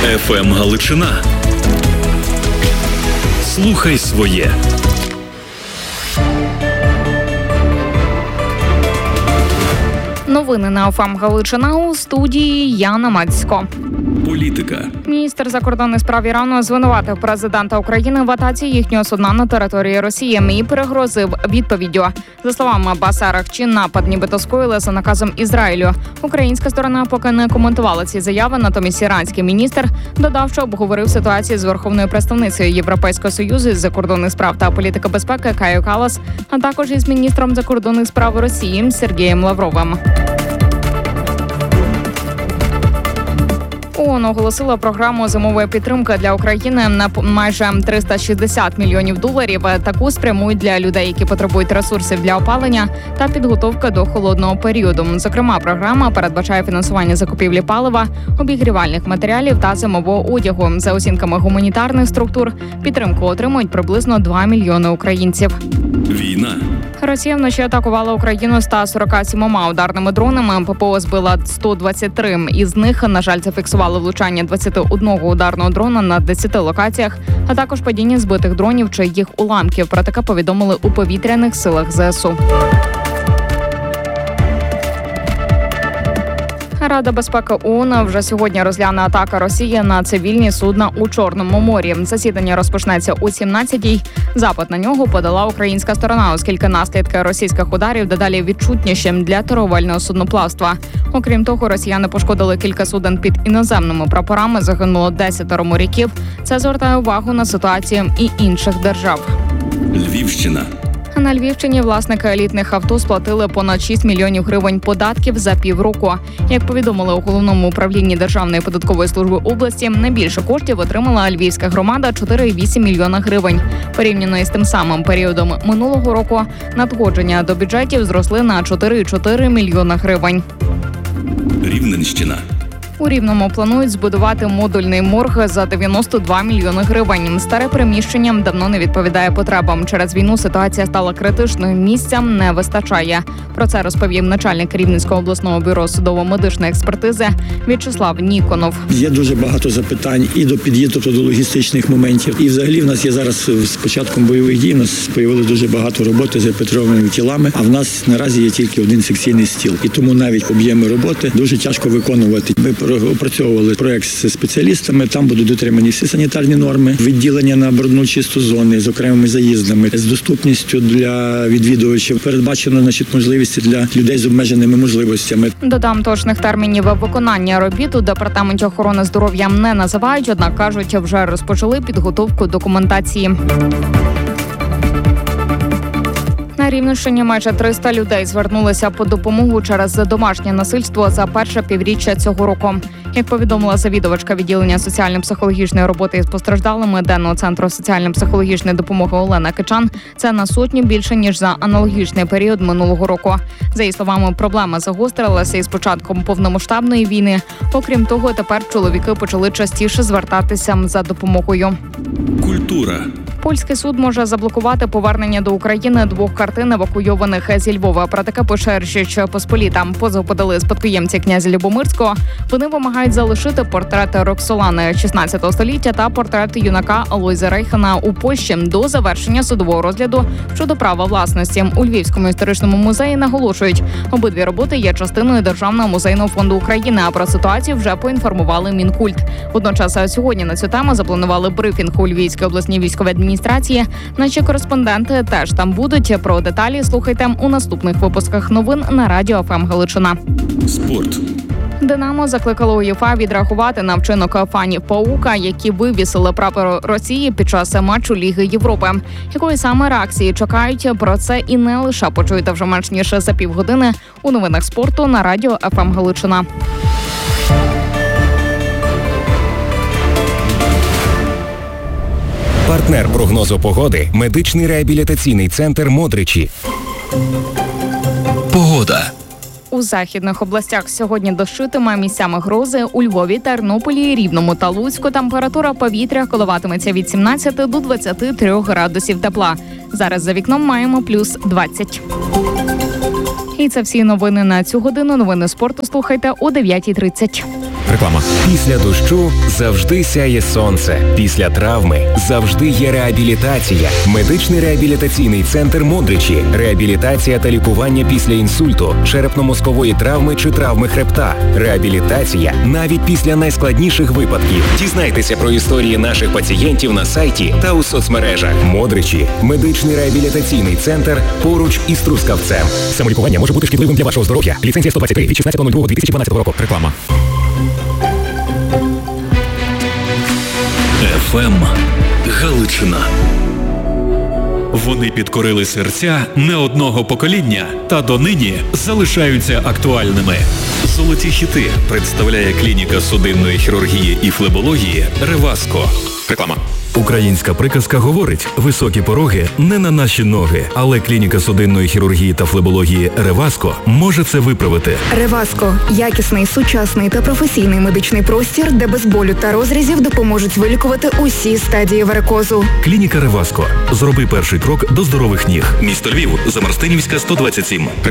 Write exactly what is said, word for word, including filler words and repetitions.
еф ем Галичина. Слухай своє. Новини на еф ем Галичина, у студії Яна Мацько. Політика. Міністр закордонних справ Ірану звинуватив президента України в атаці їхнього судна на території Росії і перегрозив відповіддю. За словами Аббаса Аракчі, напад нібито скоїли за наказом Ізраїлю. Українська сторона поки не коментувала ці заяви, натомість іранський міністр додав, що обговорив ситуацію з верховною представницею Європейського Союзу з закордонних справ та політики безпеки Каєю Каллас, а також із міністром закордонних справ Росії Сергієм Лавровим. ООН оголосила програму зимової підтримки для України на майже триста шістдесят мільйонів доларів. Таку спрямують для людей, які потребують ресурсів для опалення та підготовки до холодного періоду. Зокрема, програма передбачає фінансування закупівлі палива, обігрівальних матеріалів та зимового одягу. За оцінками гуманітарних структур, підтримку отримують приблизно два мільйони українців. Війна. Росія вночі атакувала Україну ста сорока сімома ударними дронами. ППО збила сто двадцять три. Із них, на жаль, зафіксували влучання двадцяти одного ударного дрона на десяти локаціях, а також падіння збитих дронів чи їх уламків. Про таке повідомили у повітряних силах зе ес у. Рада безпеки ООН вже сьогодні розгляне атаку Росії на цивільні судна у Чорному морі. Засідання розпочнеться о сімнадцятій. Запит на нього подала українська сторона, оскільки наслідки російських ударів дедалі відчутніші для торговельного судноплавства. Окрім того, росіяни пошкодили кілька суден під іноземними прапорами, загинуло десятеро моряків. Це звертає увагу на ситуацію і інших держав. Львівщина. На Львівщині власники елітних авто сплатили понад шість мільйонів гривень податків за півроку. Як повідомили у Головному управлінні Державної податкової служби області, найбільше коштів отримала львівська громада – чотири цілих вісім мільйона гривень. Порівняно із тим самим періодом минулого року, надходження до бюджетів зросли на чотири цілих чотири мільйона гривень. Рівненщина. У Рівному планують збудувати модульний морг за дев'яносто два мільйони гривень. Старе приміщення давно не відповідає потребам. Через війну ситуація стала критичною, місця не вистачає. Про це розповів начальник Рівненського обласного бюро судово-медичної експертизи В'ячеслав Ніконов. Є дуже багато запитань і до під'їзду, тобто до логістичних моментів. І взагалі в нас є зараз з початком бойових дій, у нас з'явилося дуже багато роботи з репатріованими тілами, а в нас наразі є тільки один секційний стіл. І тому навіть об'єми роботи дуже тяжко виконувати. Ми опрацьовували проєкт з спеціалістами, там будуть дотримані всі санітарні норми, відділення на брудну чисту зони з окремими заїздами, з доступністю для відвідувачів. Передбачено, значить, можливості для людей з обмеженими можливостями. Додам, точних термінів виконання робіт у Департаменті охорони здоров'я не називають, однак кажуть, вже розпочали підготовку документації. На Рівненщині майже триста людей звернулися по допомогу через домашнє насильство за перше півріччя цього року. Як повідомила завідувачка відділення соціально-психологічної роботи із постраждалими Денного центру соціально-психологічної допомоги Олена Кичан, це на сотню більше, ніж за аналогічний період минулого року. За її словами, проблема загострилася із початком повномасштабної війни. Окрім того, тепер чоловіки почали частіше звертатися за допомогою. Культура. Польський суд може заблокувати повернення до України двох картин, евакуйованих зі Львова. Про таке пише Річ Посполіта. Позов подали спадкоємці князя Любомирського. Вони вимагають залишити портрет Роксолани шістнадцятого століття та портрет юнака Алойза Рейхена у Польщі до завершення судового розгляду щодо права власності. У Львівському історичному музеї наголошують, обидві роботи є частиною Державного музейного фонду України, а про ситуацію вже поінформували Мінкульт. Водночас сьогодні на цю тему запланували брифінг у Львівській обласній військовій адміністрації. Наші кореспонденти теж там будуть. Про деталі слухайте у наступних випусках новин на радіо еф ем Галичина. Спорт. Динамо закликало УЄФА відреагувати на вчинок фанів Паука, які вивісили прапор Росії під час матчу Ліги Європи. Якої саме реакції чекають, про це і не лише почуєте вже менш ніж за півгодини у новинах спорту на радіо еф ем Галичина. Партнер прогнозу погоди – медичний реабілітаційний центр «Модричі». Погода. У західних областях сьогодні дощитиме, місцями грози. У Львові, Тернополі, Рівному та Луцьку температура повітря коливатиметься від сімнадцяти до двадцяти трьох градусів тепла. Зараз за вікном маємо плюс двадцять. І це всі новини на цю годину. Новини спорту слухайте о дев'ятій тридцять. Реклама. Після дощу завжди сяє сонце. Після травми завжди є реабілітація. Медичний реабілітаційний центр Модричі. Реабілітація та лікування після інсульту, черепно-мозкової травми чи травми хребта. Реабілітація навіть після найскладніших випадків. Дізнайтеся про історії наших пацієнтів на сайті та у соцмережах. Модричі. Медичний реабілітаційний центр поруч із Трускавцем. Самолікування може бути шкідливим для вашого здоров'я. Ліцензія сто двадцять три від шістнадцятого лютого дві тисячі дванадцятого року. Реклама. еф ем Галичина. Вони підкорили серця не одного покоління та донині залишаються актуальними. Золоті хіти представляє клініка судинної хірургії і флебології «Реваско». Реклама. Українська приказка говорить: високі пороги не на наші ноги, але клініка судинної хірургії та флебології «Реваско» може це виправити. Реваско – якісний, сучасний та професійний медичний простір, де без болю та розрізів допоможуть вилікувати усі стадії варикозу. Клініка «Реваско». Зроби перший крок до здорових ніг. Місто Львів, Замарстинівська, сто двадцять сім.